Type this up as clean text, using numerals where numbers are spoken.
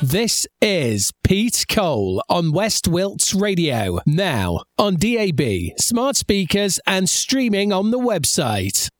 This is Pete Cole on West Wilts Radio, now on DAB, smart speakers and streaming on the website.